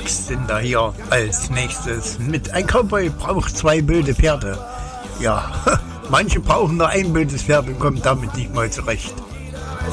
Text sind da hier als nächstes mit ein Cowboy braucht 2 wilde Pferde. Ja, manche brauchen nur ein wildes Pferd und kommen damit nicht mal zurecht.